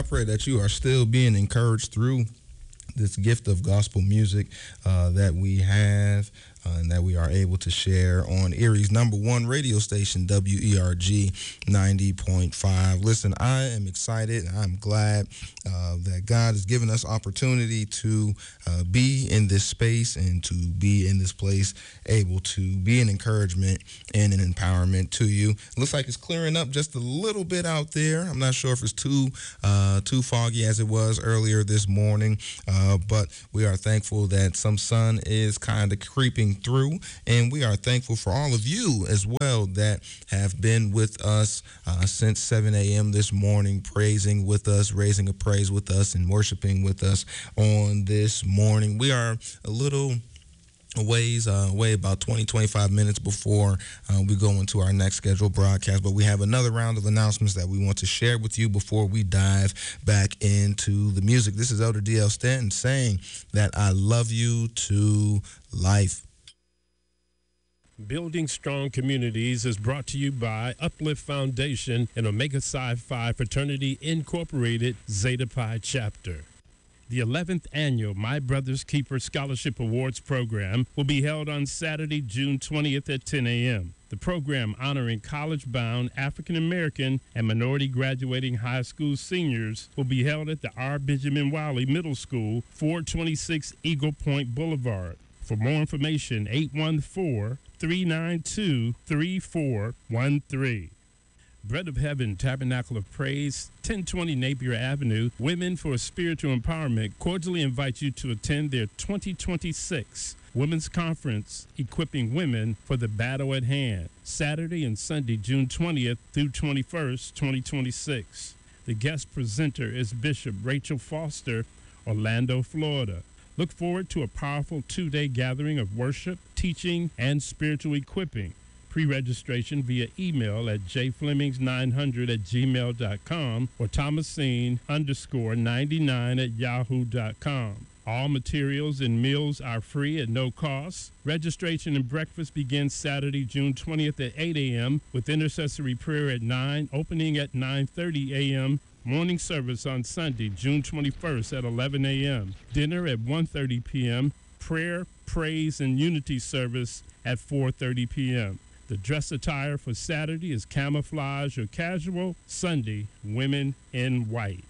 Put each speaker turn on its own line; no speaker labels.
pray that you are still being encouraged through this gift of gospel music that we have and that we are able to share on Erie's number one radio station, WERG 90.5. Listen, I am excited. I'm glad that God has given us opportunity to be in this space and to be in this place, able to be an encouragement and an empowerment to you. It looks like it's clearing up just a little bit out there. I'm not sure if it's too foggy as it was earlier this morning, but we are thankful that some sun is kind of creeping through, and we are thankful for all of you as well that have been with us since 7 a.m. this morning, praising with us, raising a praise with us, and worshiping with us on this morning. We are a little away about 25 minutes before we go into our next scheduled broadcast, but we have another round of announcements that we want to share with you before we dive back into the music. This is Elder D.L. Stanton saying that I love you to life.
Building Strong Communities is brought to you by Uplift Foundation and Omega Psi Phi Fraternity Incorporated Zeta Pi Chapter. The 11th annual My Brother's Keeper Scholarship Awards program will be held on Saturday, June 20th at 10 a.m. The program honoring college-bound African American and minority graduating high school seniors will be held at the R. Benjamin Wiley Middle School, 426 Eagle Point Boulevard. For more information, 814-392-3413. Bread of Heaven Tabernacle of Praise, 1020 Napier Avenue, Women for Spiritual Empowerment cordially invite you to attend their 2026 Women's Conference, Equipping Women for the Battle at Hand, Saturday and Sunday, June 20th through 21st, 2026. The guest presenter is Bishop Rachel Foster, Orlando, Florida. Look forward to a powerful 2-day gathering of worship, teaching, and spiritual equipping. Pre-registration via email at jflemings900@gmail.com or thomasine_99@yahoo.com. All materials and meals are free at no cost. Registration and breakfast begins Saturday, June 20th at 8 a.m. with intercessory prayer at 9, opening at 9:30 a.m. Morning service on Sunday, June 21st at 11 a.m. Dinner at 1:30 p.m. Prayer, praise, and unity service at 4:30 p.m. The dress attire for Saturday is camouflage or casual. Sunday, women in white.